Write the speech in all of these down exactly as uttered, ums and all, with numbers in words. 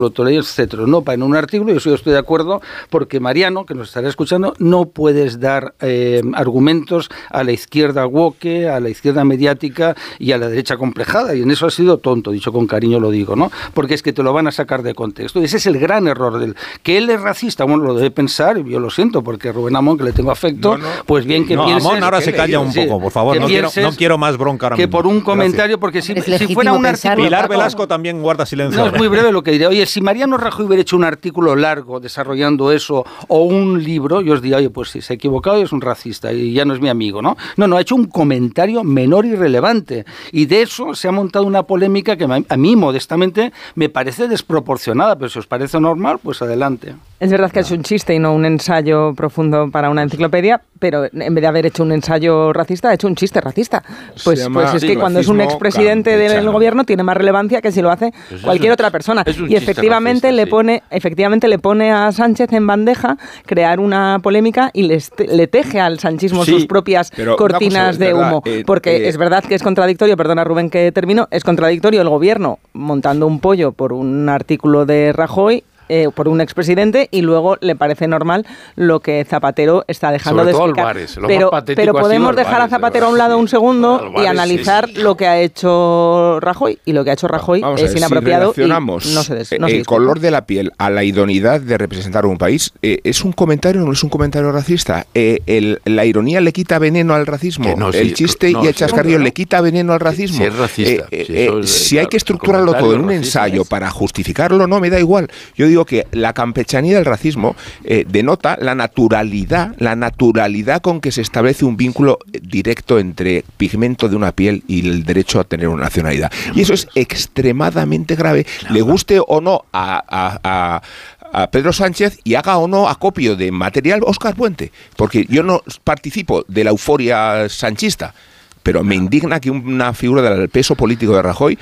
etcétera. No, para en un artículo, yo sí estoy de acuerdo, porque Mariano, que nos estará escuchando, no puedes dar eh, argumentos a la izquierda woke, a la izquierda mediática y a la derecha complejada, y en eso ha sido tonto, dicho con cariño lo digo, ¿no? Porque es que te lo van a sacar de contexto. Y ese es el gran error del que él es racista, bueno, lo debe pensar, y yo lo siento, porque Rubén Amón, que le tengo afecto, no, no, pues bien que no, pienses... Amón ahora se calla un poco, por favor, no quiero, no quiero más bronca ahora que mismo. por un comentario, porque si, si fuera un artículo... Pilar Velasco también guarda silencio. No, ahora. es muy breve lo que diré. Oye, si Mariano Rajoy hubiera hecho un artículo largo desarrollando eso, o un libro, yo os diría, oye, pues sí, se ha equivocado y es un racista y ya no es mi amigo, ¿no? No, no, ha hecho un comentario menor y relevante, y de eso se ha montado una polémica que a mí, modestamente, me parece desproporcionada, pero si os parece normal, pues adelante. Es verdad que es un chiste y no un ensayo profundo para una enciclopedia, pero en vez de haber hecho un ensayo racista, ha hecho un chiste racista. Pues, pues es que cuando es un expresidente del gobierno tiene más relevancia que si lo hace pues cualquier un, otra persona. Y efectivamente racista, le pone, sí. efectivamente le pone a Sánchez en bandeja crear una polémica y les, le teje al sanchismo sí, sus propias cortinas de verdad, humo. Eh, porque eh, es verdad que es contradictorio, perdona Rubén que termino, es contradictorio el gobierno montando un pollo por un artículo de Rajoy, Eh, por un expresidente, y luego le parece normal lo que Zapatero está dejando de explicar. Álvarez, pero, pero podemos dejar Álvarez, a Zapatero a un lado un segundo Álvarez, y analizar sí, sí. lo que ha hecho Rajoy, y lo que ha hecho Rajoy Vamos es ver, inapropiado si relacionamos y no se des, no se el color de la piel a la idoneidad de representar un país. Eh, ¿Es un comentario o no es un comentario racista? Eh, el, ¿La ironía le quita veneno al racismo? No, el sí, chiste no, y el chascarrillo no, le quita veneno al racismo? Si es racista. Eh, si, eh, es, si hay que estructurarlo todo en un ensayo es. para justificarlo, no, me da igual. Yo digo que la campechanía del racismo eh, denota la naturalidad, la naturalidad con que se establece un vínculo directo entre pigmento de una piel y el derecho a tener una nacionalidad. Y eso es extremadamente grave, le guste o no a, a, a a Pedro Sánchez y haga o no acopio de material Óscar Puente, porque yo no participo de la euforia sanchista, pero me indigna que una figura del peso político de Rajoy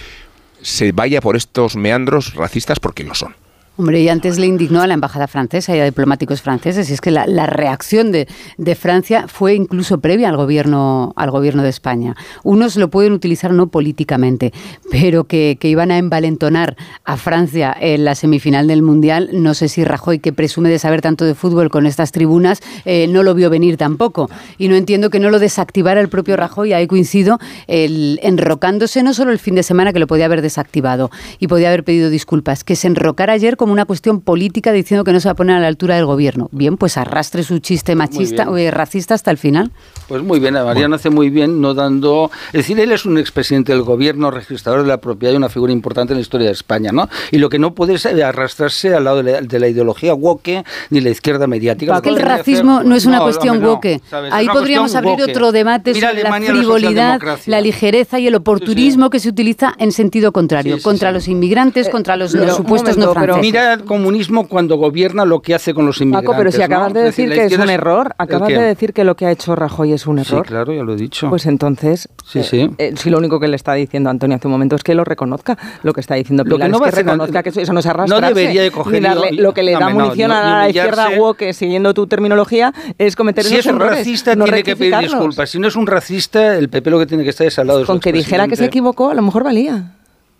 se vaya por estos meandros racistas, porque lo son. Hombre, y antes le indignó a la embajada francesa y a diplomáticos franceses, y es que la, la reacción de, de Francia fue incluso previa al gobierno, al gobierno de España. Unos lo pueden utilizar no políticamente, pero que, que iban a envalentonar a Francia en la semifinal del Mundial. No sé si Rajoy, que presume de saber tanto de fútbol con estas tribunas, eh, no lo vio venir tampoco. Y no entiendo que no lo desactivara el propio Rajoy. Ahí coincido, el, enrocándose no solo el fin de semana, que lo podía haber desactivado y podía haber pedido disculpas, que se enrocara ayer como una cuestión política diciendo que no se va a poner a la altura del gobierno. Bien, pues arrastre su chiste machista o racista hasta el final. Pues muy bien, Mariano bueno. hace muy bien no dando... Es decir, él es un expresidente del gobierno, registrador de la propiedad y una figura importante en la historia de España, ¿no? Y lo que no puede es arrastrarse al lado de la, de la ideología woke ni la izquierda mediática. Porque el racismo hacer... no es una no, cuestión no, woke. ¿Sabes? Ahí podríamos abrir woke. otro debate Mira sobre Alemania, la frivolidad, la, la ligereza y el oportunismo sí, sí. que se utiliza en sentido contrario, sí, sí, contra sí. los inmigrantes, eh, contra los, los supuestos momento, no franceses. Mira el comunismo cuando gobierna lo que hace con los inmigrantes. Paco, pero si acabas ¿no? de decir, decir que es un error, acabas de decir que lo que ha hecho Rajoy es un error. Sí, claro, ya lo he dicho. Pues entonces, sí, eh, sí. Eh, si lo único que le está diciendo Antonio hace un momento es que lo reconozca, lo que está diciendo Pilar, lo que no es que reconozca que eso, eso no es arrastrarse. No debería de coger... Darle, lo que le da no, munición no, no, a la izquierda woke, siguiendo tu terminología, es cometer si esos errores. Si es un racista, no tiene que pedir disculpas. Si no es un racista, el P P lo que tiene que estar es al lado de su Con que dijera que se equivocó, a lo mejor valía.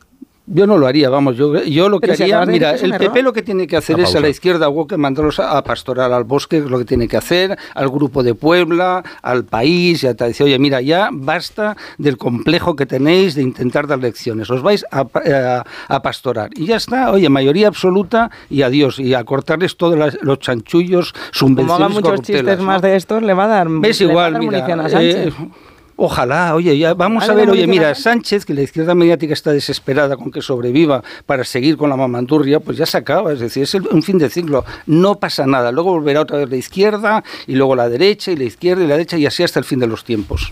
Yo no lo haría, vamos, yo, yo lo que Pero haría, si mira, el error. P P lo que tiene que hacer es a la izquierda woke mandarlos a, a pastorar al bosque, es lo que tiene que hacer, al Grupo de Puebla, al país, y a decir, oye, mira, ya basta del complejo que tenéis de intentar dar lecciones, os vais a, a, a pastorar. Y ya está, oye, mayoría absoluta y adiós, y a cortarles todos las, los chanchullos, subvenciones, como haga muchos corruptelas, chistes ¿no? más de estos, le va a dar, ¿Ves? le Igual, va a dar mira, munición a Sánchez. Eh, Ojalá, oye, ya vamos ¿Vale, a ver, oye, mira, a Sánchez, que la izquierda mediática está desesperada con que sobreviva para seguir con la mamandurria, pues ya se acaba, es decir, es el, un fin de ciclo, no pasa nada, luego volverá otra vez la izquierda, y luego la derecha, y la izquierda, y la derecha, y así hasta el fin de los tiempos,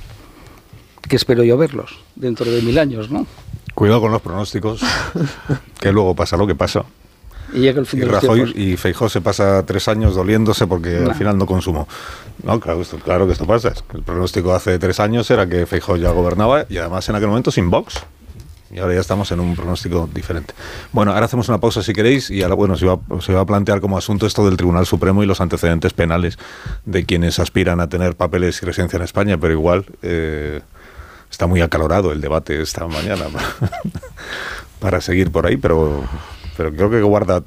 que espero yo verlos dentro de mil años, ¿no? Cuidado con los pronósticos, que luego pasa lo que pasa. Y llega el fin y de los Rajoy tiempos. Y Feijóo se pasa tres años doliéndose porque no. al final no consumo. No, claro, esto, claro que esto pasa. El pronóstico hace tres años era que Feijóo ya gobernaba y además en aquel momento sin Vox. Y ahora ya estamos en un pronóstico diferente. Bueno, ahora hacemos una pausa si queréis y ahora, bueno, se va, se va a plantear como asunto esto del Tribunal Supremo y los antecedentes penales de quienes aspiran a tener papeles y residencia en España, pero igual eh, está muy acalorado el debate esta mañana para, para seguir por ahí, pero... pero creo que guarda